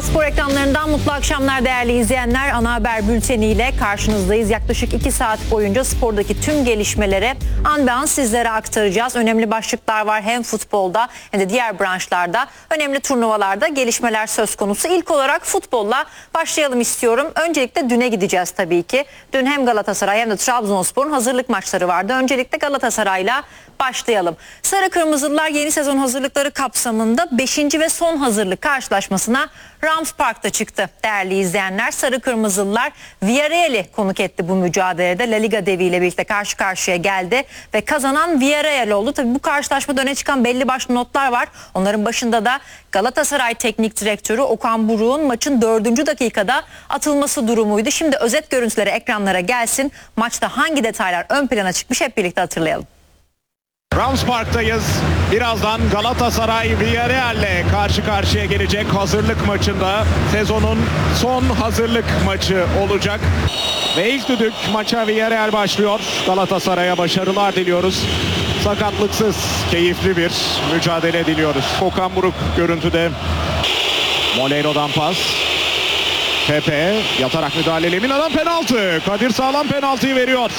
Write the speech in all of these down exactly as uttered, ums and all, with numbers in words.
A-Spor ekranlarından mutlu akşamlar değerli izleyenler. Ana haber bülteniyle karşınızdayız. Yaklaşık iki saat boyunca spordaki tüm gelişmeleri an be an sizlere aktaracağız. Önemli başlıklar var hem futbolda hem de diğer branşlarda. Önemli turnuvalarda gelişmeler söz konusu. İlk olarak futbolla başlayalım istiyorum. Öncelikle düne gideceğiz tabii ki. Dün hem Galatasaray hem de Trabzonspor'un hazırlık maçları vardı. Öncelikle Galatasaray'la başlayalım. Sarı Kırmızılılar yeni sezon hazırlıkları kapsamında beşinci ve son hazırlık karşılaşmasına Rams Park'ta çıktı. Değerli izleyenler, Sarı Kırmızılılar Villarreal'i konuk etti bu mücadelede. La Liga deviyle birlikte karşı karşıya geldi ve kazanan Villarreal oldu. Tabii bu karşılaşmada öne çıkan belli başlı notlar var. Onların başında da Galatasaray Teknik Direktörü Okan Buruk'un maçın dördüncü dakikada atılması durumuydu. Şimdi özet görüntüleri ekranlara gelsin. Maçta hangi detaylar ön plana çıkmış hep birlikte hatırlayalım. Rams Park'tayız. Birazdan Galatasaray Villarreal'le karşı karşıya gelecek hazırlık maçında. Sezonun son hazırlık maçı olacak. Ve ilk düdük maça Villarreal başlıyor. Galatasaray'a başarılar diliyoruz. Sakatlıksız, keyifli bir mücadele diliyoruz. Okan Buruk görüntüde. Moleiro'dan pas. Pepe yatarak müdahale. Lemina'dan penaltı. Kadir Sağlam penaltıyı veriyor.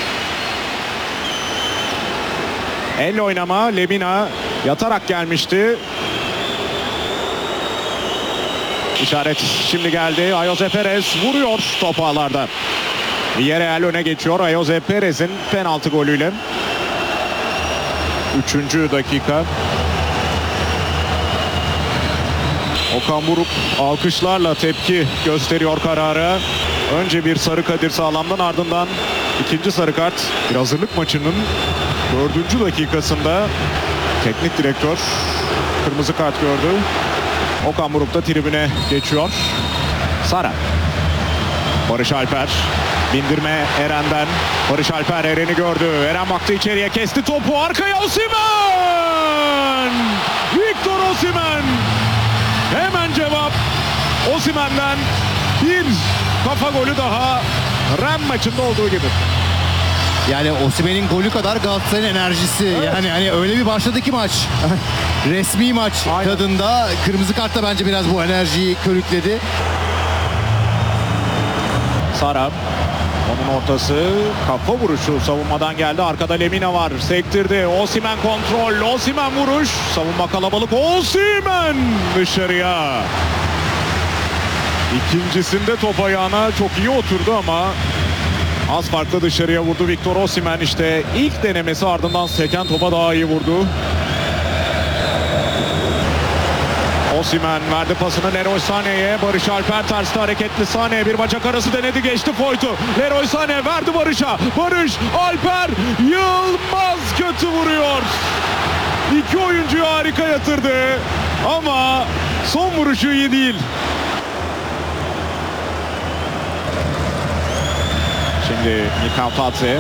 Elle oynama. Lemina yatarak gelmişti. İşaret şimdi geldi. Ayoze Perez vuruyor top ağlarda. Villarreal öne geçiyor. Ayoze Perez'in penaltı golüyle. Üçüncü dakika. Okan Buruk alkışlarla tepki gösteriyor karara. Önce bir sarı Kadir Sağlam'dan, ardından ikinci sarı kart. Bir hazırlık maçının dördüncü dakikasında teknik direktör kırmızı kart gördü. Okan Buruk da tribüne geçiyor. Sara. Barış Alper. Bindirme Eren'den. Barış Alper Eren'i gördü. Eren baktı içeriye, kesti topu. Arkaya Osimhen! Victor Osimhen! Hemen cevap Osimhen'den. Bir kafa golü daha Ren maçında olduğu gibi. Yani Osimhen'in golü kadar Galatasaray'ın enerjisi. Evet. Yani hani öyle bir başladı ki maç. Resmi maç Aynen. Tadında. Kırmızı kartta bence biraz bu enerjiyi körükledi. Sara. Onun ortası, kafa vuruşu savunmadan geldi. Arkada Lemina var. Sektirdi. Osimhen kontrol. Osimhen vuruş. Savunma kalabalık. Osimhen dışarıya. İkincisinde top ayağına çok iyi oturdu ama az farklı dışarıya vurdu Victor Osimhen. İşte ilk denemesi, ardından seken topa daha iyi vurdu. Osimhen verdi pasını Leroy Sané'ye. Barış Alper terste hareketli. Sané bir bacak arası denedi, geçti Foyt'u. Leroy Sané verdi Barış'a. Barış Alper Yılmaz kötü vuruyor. İki oyuncuyu harika yatırdı ama son vuruşu iyi değil. Şimdi Mikal Tatze.